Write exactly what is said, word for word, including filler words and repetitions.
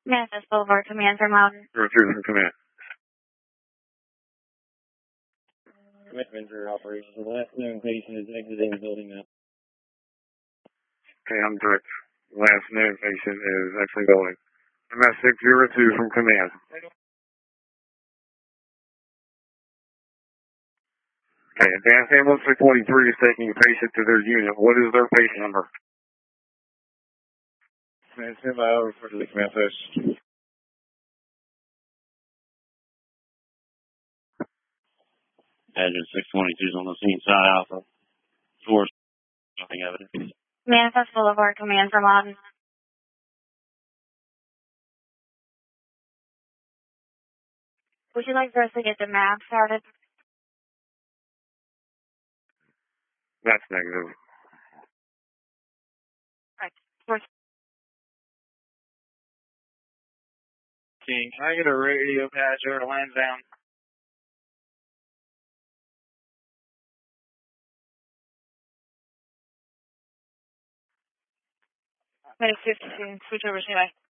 Manifest Boulevard, command from Mountain. Zero two from command. Command for operations. The last known patient is exiting the building now. Okay, I'm direct. Last known patient is actually going. M S six zero two from command. Okay, Advanced Ambulance six twenty-three is taking a patient to their unit. What is their patient number? Command, stand by. I'll refer to the command post. Address six twenty-two is on the scene. Side Alpha. Source. Nothing evidence. Manifest Boulevard, command from Mountain. Would you like for us to get the map started? That's negative. Right. Source. King, can I get a radio patch over to Lansdowne? Medic fifty-two, switch over, C Y.